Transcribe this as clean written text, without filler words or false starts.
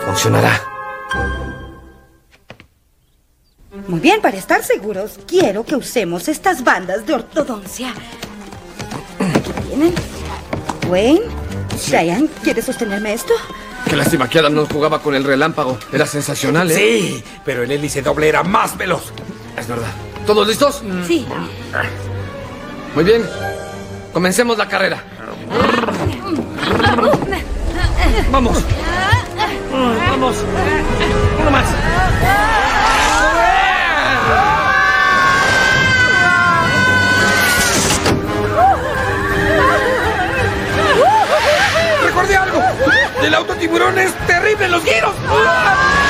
Funcionará. Muy bien, para estar seguros, quiero que usemos estas bandas de ortodoncia. Aquí vienen. Wayne, Brian, ¿quieres sostenerme esto? Qué lástima que Adam no jugaba con el relámpago. Era sensacional, ¿eh? Sí, pero el hélice doble era más veloz. Es verdad. ¿Todos listos? Sí. Muy bien. Comencemos la carrera. Vamos. Vamos. Uno más. ¡Recordé algo! ¡El autotiburón es terrible en los giros!